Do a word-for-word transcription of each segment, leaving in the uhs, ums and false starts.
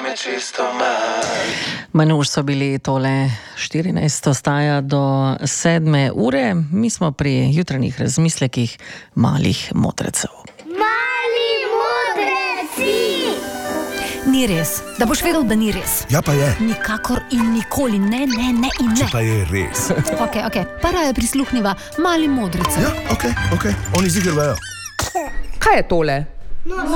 me čisto manj. Manuš so bili tole štirinajst ostaja do sedme ure. Mi smo pri jutranjih razmislekih malih modrecev. Mali modreci! Ni res. Da boš vedel, da ni res. Ja pa je. Nikakor in nikoli. Ne, ne, ne in ne. Če pa je res. Ok, ok. Pa raje prisluhniva malim modrecem. Ja, ok, ok. Oni ziger vejo. Kaj je tole? Nos.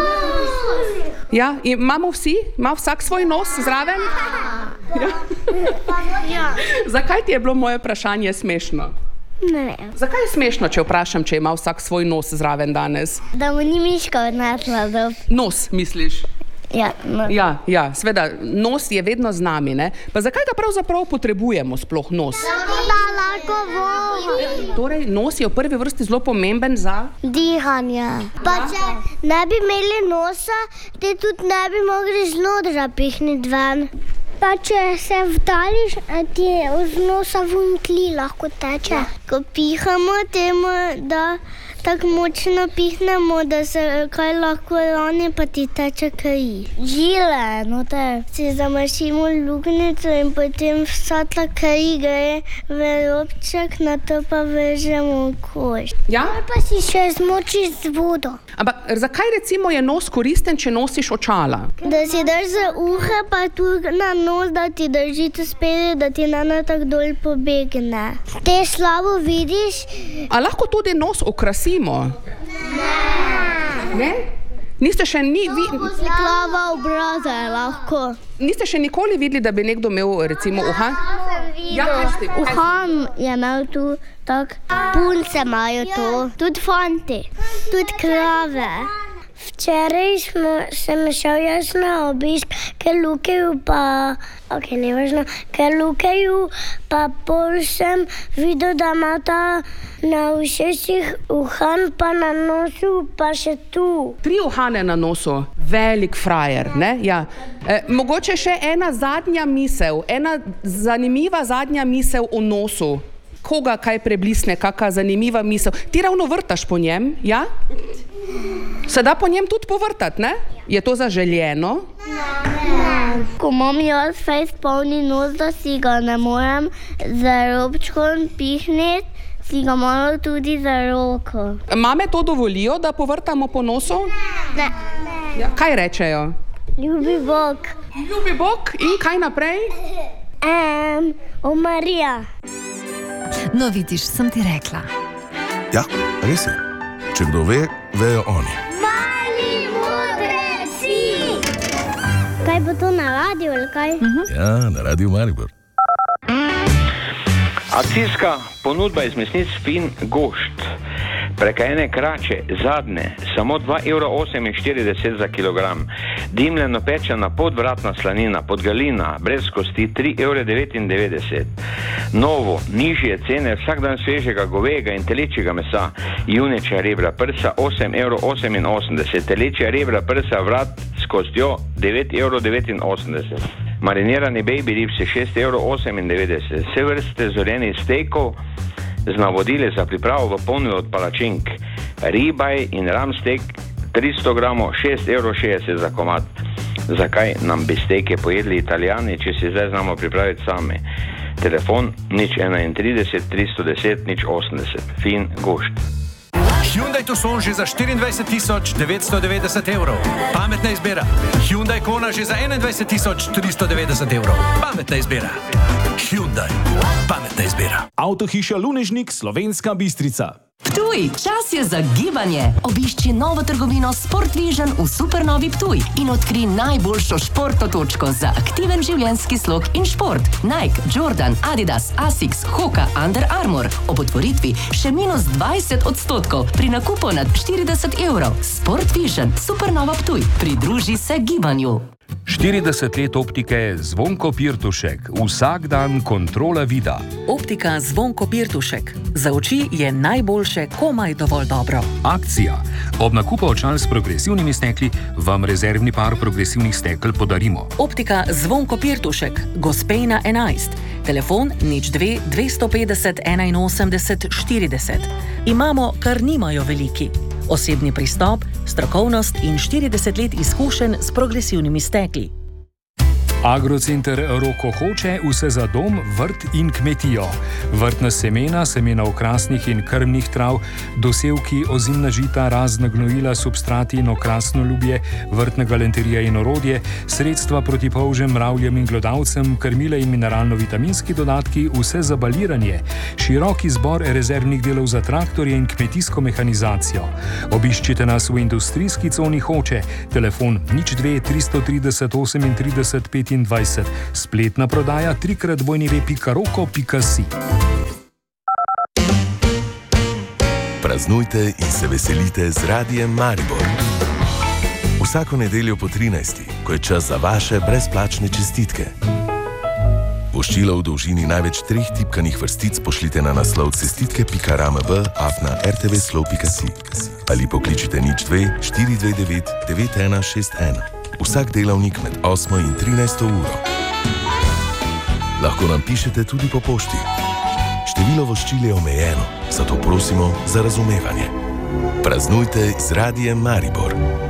Ja, imamo vsi? Ima vsak svoj nos zraven? Ja. Ja. Zakaj ti je bilo moje vprašanje smešno? Ne vem. Zakaj je smešno, če vprašam, če ima vsak svoj nos zraven danes? Da mu ni miška odnesla do... Nos, misliš? Ja, no. Ja, ja, sveda, nos je vedno z nami, ne? Pa zakaj ga pravzaprav potrebujemo sploh nos? Da lahko vozi. Torej, nos je v prvi vrsti zelo pomemben za... Dihanje. Pa če ne bi imeli nosa, te tudi ne bi mogli z nodra pihniti ven. Pa če se vdališ, ti z nosa vun tli lahko teče. Ko pihamo temu, da tako močno pihnemo, da se kaj lahko lani, pa ti teče kaj. Žile, no te. Si zamašimo luknico in potem vsa ta kaj gre v robček, na to pa vežemo koš. Ja? Pa si še zmočiš z vodo. Ampak zakaj recimo je nos koristen, če nosiš očala? Da si daš za uhe, pa tu na nos, da ti drži to spede, da ti ne tako dol pobegne. Te slabo vidiš? A lahko tudi nos okrasimo? Ne. Ne? Niste še ni... Vi... Slava obraza je lahko. Niste še nikoli videli, da bi nekdo imel recimo uha? Ja, kaj ste? Kaj ste? Uhan je imel tu tak, punce imajo to, tudi fanti, tudi krave. Včeraj smo, sem šel jaz na obisk k Lukeju, pa, ok, ne važno, k Lukeju, pa pol sem videl, da ima ta na ušesih uhan, pa na nosu, pa še tu. Tri uhane na nosu, velik frajer, ne? Ja. E, mogoče še ena zadnja misel, ena zanimiva zadnja misel o nosu. Koga kaj preblisne, kakšna zanimiva misel. Ti ravno vrtaš po njem, ja? Se da po njem tudi povrtati, ne? Je to zaželjeno? Ne. Ko imam jaz fejst polni nos, da si ga ne morem za robčkom pihniti, si ga malo tudi za roko. Mame to dovolijo, da povrtamo po nosu? Ne. Ja. Kaj rečejo? Ljubi Bog. Ljubi Bog in kaj naprej? Um, o Marija. No, vidiš, sem ti rekla. Ja, res je. Če kdo ve, vejo oni. Mali modreci! Kaj bo to na radiju ali kaj? Uh-huh. Ja, na radiju Maribor. Akcijska ponudba iz mesnic Fin Gošt. Preka ene krače, zadnje, samo dva evra oseminštirideset za kilogram. Dimljeno pečena podvratna slanina, podgalina, brez kosti, tri evre devetindevetdeset. Novo, nižje cene vsak dan svežega govejega in telečjega mesa. Junečja rebra prsa, osem evrov oseminosemdeset. Telečja rebra prsa, vrat s kostjo, devet evrov devetinosemdeset. Marinirani baby ribsi, šest evrov osemindevetdeset. Vse vrste zorenih stekov z navodili za pripravo v ponudbi od palačink. Ribaj in ram stek tristo gramov, šest evrov šestdeset za komad. Zakaj nam bi steke pojedli Italijani, če si zdaj znamo pripraviti sami? Telefon nič enaintrideset tristo deset nič osemdeset. Fin Gošt. Hyundai Tucson že za štiriindvajset tisoč devetsto devetdeset evrov. Pametna izbira. Hyundai Kona že za enaindvajset tisoč tristo devetdeset evrov. Pametna izbira. Hyundai. Pametna izbira. Avtohiša Lunežnik, Slovenska Bistrica. Ptuj, čas je za gibanje. Obišči novo trgovino Sport Vision v supernovi Ptuj in odkri najboljšo športno točko za aktiven življenjski slog in šport. Nike, Jordan, Adidas, Asics, Hoka, Under Armour. Ob otvoritvi še minus dvajset odstotkov pri nakupu nad štirideset evrov. Sport Vision, supernova Ptuj. Pridruži se gibanju. štirideset let optike Zvonko Pirtušek. Vsak dan kontrola vida. Optika Zvonko Pirtušek. Za oči je najboljše komaj dovolj dobro. Akcija. Ob nakupu očal s progresivnimi stekli vam rezervni par progresivnih stekel podarimo. Optika Zvonko Pirtušek. Gospejna enajst. Telefon nič dve dvesto petdeset enainosemdeset štirideset. Imamo, kar nimajo veliki. Osebni pristop, strokovnost in štirideset let izkušenj s progresivnimi stekli. Agrocenter Roko Hoče, vse za dom, vrt in kmetijo. Vrtna semena, semena okrasnih in krmnih trav, dosevki, ozimna žita, razna gnojila, substrati in okrasno ljubje, vrtna galanterija in orodje, sredstva proti polžem, mravljem in glodavcem, krmile in mineralno-vitaminski dodatki, vse za baliranje, širok izbor rezervnih delov za traktorje in kmetijsko mehanizacijo. Obiščite nas v industrijski coni Hoče, telefon nič dve tristo trideset osemintrideset petindvajset, spletna prodaja trikrat bojni ve pika roko pika si. Praznujte in se veselite z Radiem Maribor. Vsako nedeljo po trinajsti, ko je čas za vaše brezplačne čestitke. Voščilo v dolžini največ treh tipkanih vrstic pošljite na naslov cestitke pika ramb afna rtvslov pika si ali pokličite nič dve štiri dve devet devet ena šest ena. Vsak delavnik med osmo in trinajsto uro. Lahko nam pišete tudi po pošti. Število voščil je omejeno, zato prosimo za razumevanje. Praznujte z Radiem Maribor.